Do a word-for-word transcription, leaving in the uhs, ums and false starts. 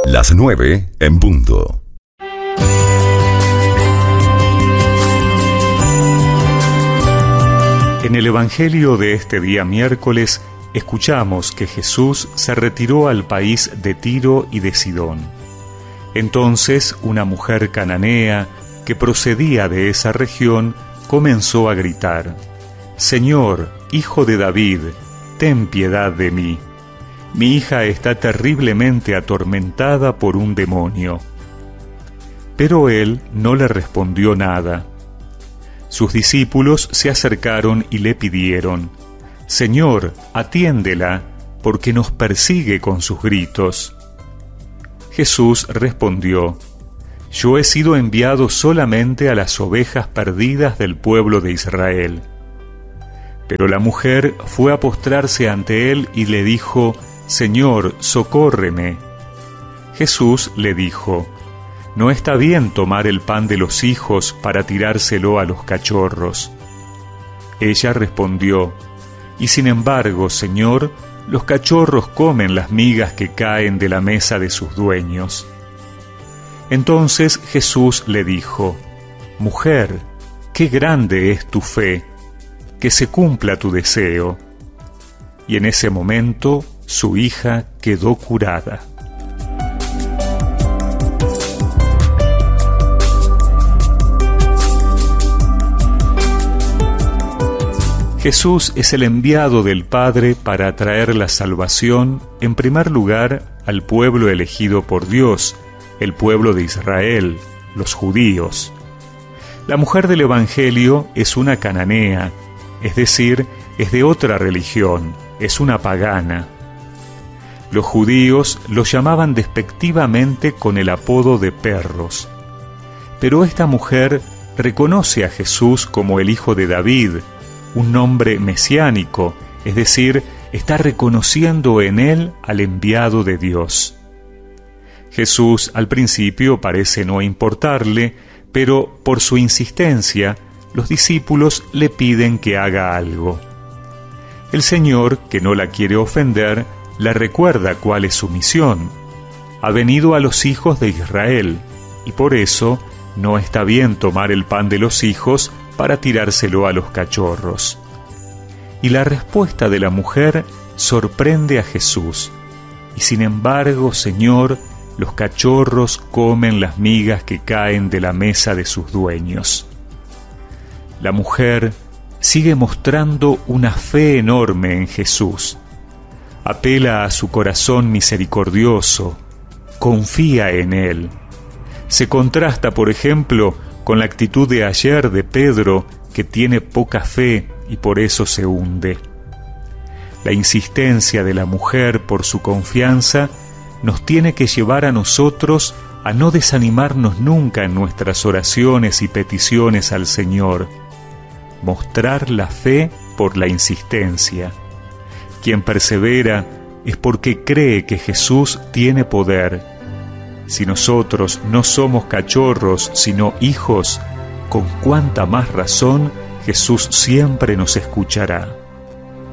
Las nueve en punto. En el Evangelio de este día miércoles escuchamos que Jesús se retiró al país de Tiro y de Sidón. Entonces una mujer cananea que procedía de esa región comenzó a gritar: «Señor, hijo de David, ten piedad de mí. Mi hija está terriblemente atormentada por un demonio». Pero él no le respondió nada. Sus discípulos se acercaron y le pidieron: «Señor, atiéndela, porque nos persigue con sus gritos». Jesús respondió: «Yo he sido enviado solamente a las ovejas perdidas del pueblo de Israel». Pero la mujer fue a postrarse ante él y le dijo: «Señor, socórreme». Jesús le dijo: «No está bien tomar el pan de los hijos para tirárselo a los cachorros». Ella respondió: «Y sin embargo, Señor, los cachorros comen las migas que caen de la mesa de sus dueños». Entonces Jesús le dijo: «Mujer, qué grande es tu fe, que se cumpla tu deseo». Y en ese momento su hija quedó curada. Jesús es el enviado del Padre para traer la salvación, en primer lugar, al pueblo elegido por Dios, el pueblo de Israel, los judíos. La mujer del Evangelio es una cananea, es decir, es de otra religión, es una pagana. Los judíos lo llamaban despectivamente con el apodo de perros. Pero esta mujer reconoce a Jesús como el hijo de David, un nombre mesiánico, es decir, está reconociendo en él al enviado de Dios. Jesús al principio parece no importarle, pero por su insistencia, los discípulos le piden que haga algo. El Señor, que no la quiere ofender, le recuerda cuál es su misión. Ha venido a los hijos de Israel, y por eso no está bien tomar el pan de los hijos para tirárselo a los cachorros. Y la respuesta de la mujer sorprende a Jesús. Y sin embargo, Señor, los cachorros comen las migas que caen de la mesa de sus dueños. La mujer sigue mostrando una fe enorme en Jesús. Apela a su corazón misericordioso, confía en él. Se contrasta, por ejemplo, con la actitud de ayer de Pedro, que tiene poca fe y por eso se hunde. La insistencia de la mujer por su confianza nos tiene que llevar a nosotros a no desanimarnos nunca en nuestras oraciones y peticiones al Señor. Mostrar la fe por la insistencia. Quien persevera es porque cree que Jesús tiene poder. Si nosotros no somos cachorros, sino hijos, con cuánta más razón Jesús siempre nos escuchará.